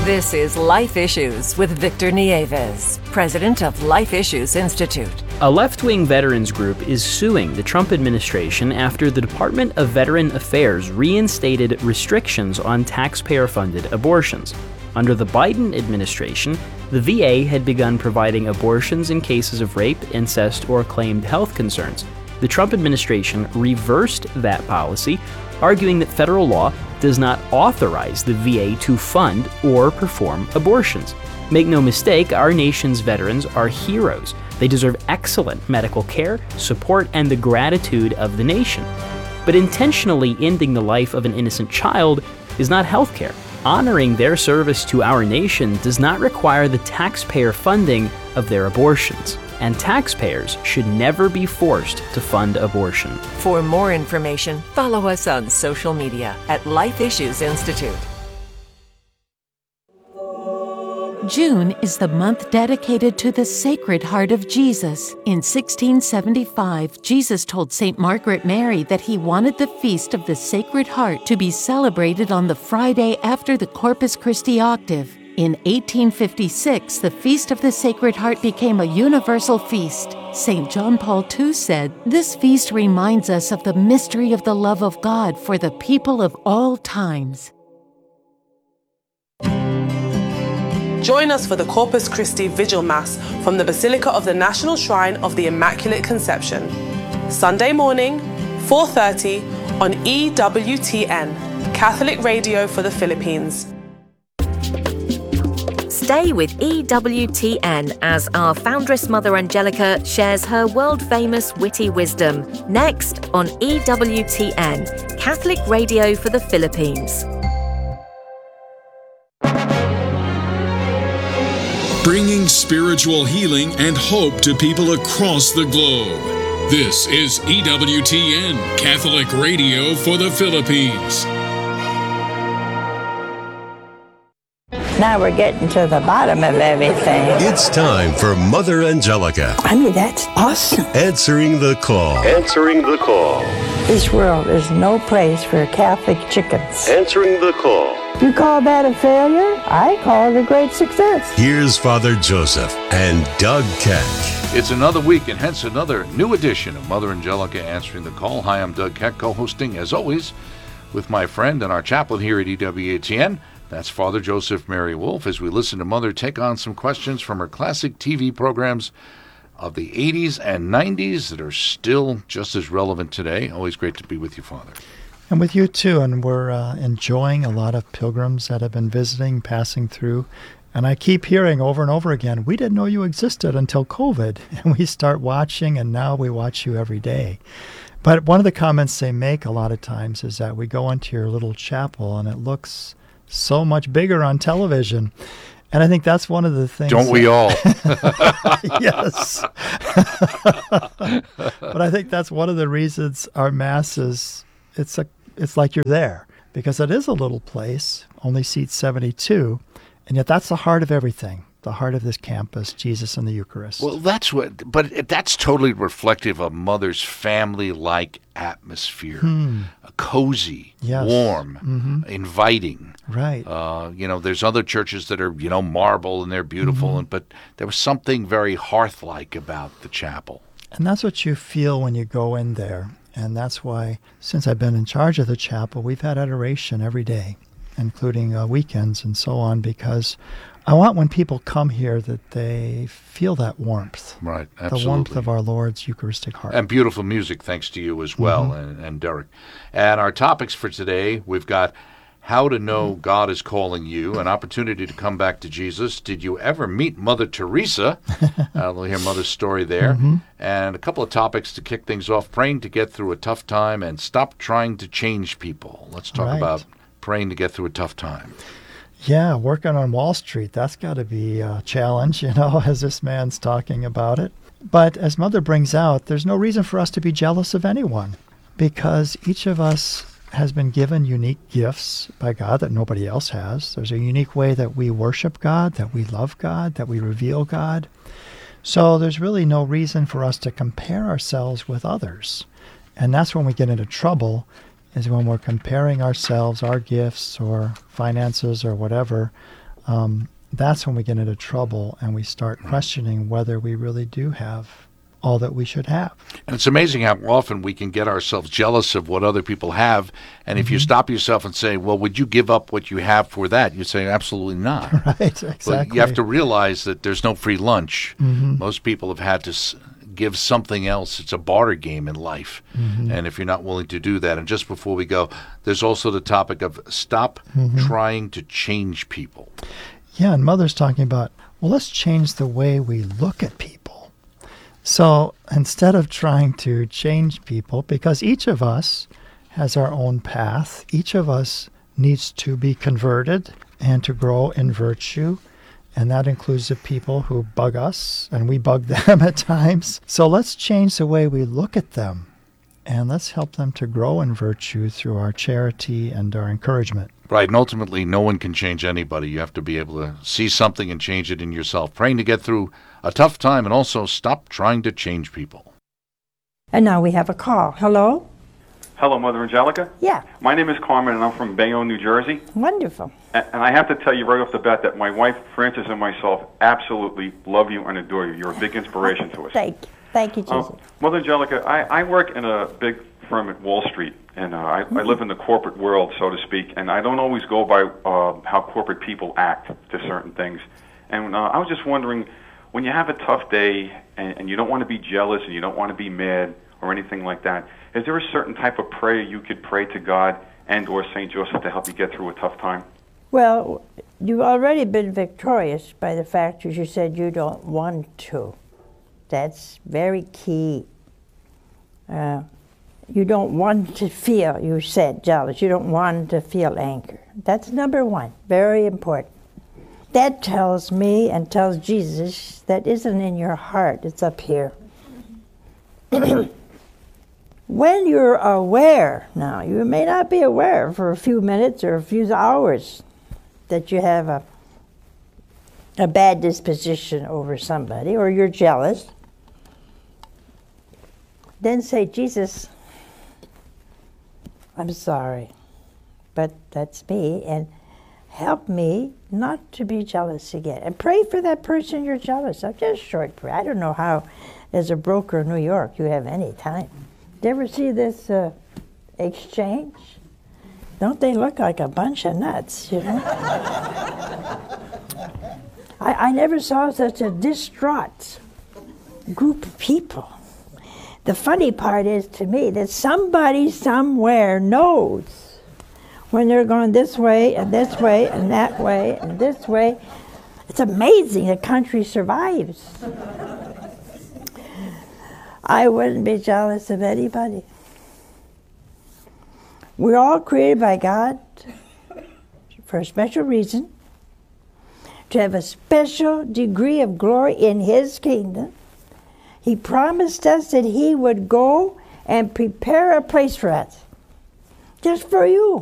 This is Life Issues with Victor Nieves, president of Life Issues Institute. A left-wing veterans group is suing the Trump administration after the Department of Veteran Affairs reinstated restrictions on taxpayer-funded abortions. Under the Biden administration, the VA had begun providing abortions in cases of rape, incest, or claimed health concerns. The Trump administration reversed that policy, arguing that federal law does not authorize the VA to fund or perform abortions. Make no mistake, our nation's veterans are heroes. They deserve excellent medical care, support, and the gratitude of the nation. But intentionally ending the life of an innocent child is not health care. Honoring their service to our nation does not require the taxpayer funding of their abortions. And taxpayers should never be forced to fund abortion. For more information, follow us on social media at Life Issues Institute. June is the month dedicated to the Sacred Heart of Jesus. In 1675, Jesus told St. Margaret Mary that he wanted the Feast of the Sacred Heart to be celebrated on the Friday after the Corpus Christi octave. In 1856, the Feast of the Sacred Heart became a universal feast. St. John Paul II said, "This feast reminds us of the mystery of the love of God for the people of all times." Join us for the Corpus Christi Vigil Mass from the Basilica of the National Shrine of the Immaculate Conception. Sunday morning, 4:30 on EWTN, Catholic Radio for the Philippines. Stay with EWTN as our foundress Mother Angelica shares her world-famous witty wisdom. Next on EWTN, Catholic Radio for the Philippines. Bringing spiritual healing and hope to people across the globe. This is EWTN, Catholic Radio for the Philippines. Now we're getting to the bottom of everything. It's time for Mother Angelica. I mean, that's awesome. Answering the call. Answering the call. This world is no place for Catholic chickens. Answering the call. You call that a failure? I call it a great success. Here's Father Joseph and Doug Keck. It's another week and hence another new edition of Mother Angelica Answering the Call. Hi, I'm Doug Keck, co-hosting, as always, with my friend and our chaplain here at EWTN. That's Father Joseph Mary Wolf, as we listen to Mother take on some questions from her classic TV programs of the 80s and 90s that are still just as relevant today. Always great to be with you, Father. And with you, too. And we're enjoying a lot of pilgrims that have been visiting, passing through. And I keep hearing over and over again, we didn't know you existed until COVID. And we start watching, and now we watch you every day. But one of the comments they make a lot of times is that we go into your little chapel, and it looks so much bigger on television. And I think that's one of the things. Don't we all? Yes. But I think that's one of the reasons our Mass is, it's like you're there, because it is a little place, only seats 72, and yet that's the heart of everything. The heart of this campus, Jesus and the Eucharist. Well, that's totally reflective of Mother's family-like atmosphere. Cozy, yes. Warm, inviting. Right. There's other churches that are, marble and they're beautiful, but there was something very hearth-like about the chapel. And that's what you feel when you go in there. And that's why, since I've been in charge of the chapel, we've had adoration every day, including weekends and so on, because I want when people come here that they feel that warmth. Right, absolutely. The warmth of our Lord's Eucharistic heart. And beautiful music, thanks to you as well, and Derek. And our topics for today, we've got how to know God is calling you, an opportunity to come back to Jesus. Did you ever meet Mother Teresa? We'll hear Mother's story there. And a couple of topics to kick things off, praying to get through a tough time and stop trying to change people. Let's talk about praying to get through a tough time. Yeah, working on Wall Street, that's got to be a challenge, as this man's talking about it. But as Mother brings out, there's no reason for us to be jealous of anyone, because each of us has been given unique gifts by God that nobody else has. There's a unique way that we worship God, that we love God, that we reveal God. So there's really no reason for us to compare ourselves with others. And that's when we get into trouble, is when we're comparing ourselves, our gifts or finances or whatever, that's when we get into trouble and we start questioning whether we really do have all that we should have. And it's amazing how often we can get ourselves jealous of what other people have. And if you stop yourself and say, well, would you give up what you have for that? You say, absolutely not. Right, exactly. But you have to realize that there's no free lunch. Most people have had to give something else. It's a barter game in life. And if you're not willing to do that, and just before we go, there's also the topic of stop trying to change people. Yeah, and Mother's talking about, well, let's change the way we look at people. So instead of trying to change people, because each of us has our own path, each of us needs to be converted and to grow in virtue, and that includes the people who bug us, and we bug them at times. So let's change the way we look at them, and let's help them to grow in virtue through our charity and our encouragement. Right, and ultimately, no one can change anybody. You have to be able to see something and change it in yourself. Praying to get through a tough time, and also stop trying to change people. And now we have a call. Hello? Hello, Mother Angelica? Yeah. My name is Carmen, and I'm from Bayonne, New Jersey. Wonderful. And I have to tell you right off the bat that my wife, Frances, and myself absolutely love you and adore you. You're a big inspiration to us. Thank you. Thank you, Jesus. Mother Angelica, I work in a big firm at Wall Street, and I live in the corporate world, so to speak, and I don't always go by how corporate people act to certain things. And I was just wondering, when you have a tough day and you don't want to be jealous and you don't want to be mad or anything like that, is there a certain type of prayer you could pray to God and or St. Joseph to help you get through a tough time? Well, you've already been victorious by the fact that you said you don't want to. That's very key. You don't want to feel, you said, jealous. You don't want to feel anger. That's number one, very important. That tells me and tells Jesus that isn't in your heart, it's up here. When you're aware, now, you may not be aware for a few minutes or a few hours that you have a bad disposition over somebody or you're jealous, then say, Jesus, I'm sorry, but that's me, and help me not to be jealous again. And pray for that person you're jealous of. Just short prayer. I don't know how, as a broker in New York, you have any time. Do you ever see this exchange? Don't they look like a bunch of nuts, you know? I never saw such a distraught group of people. The funny part is, to me, that somebody somewhere knows when they're going this way and this way and that way and this way. It's amazing a country survives. I wouldn't be jealous of anybody. We're all created by God for a special reason, to have a special degree of glory in His kingdom. He promised us that He would go and prepare a place for us, just for you.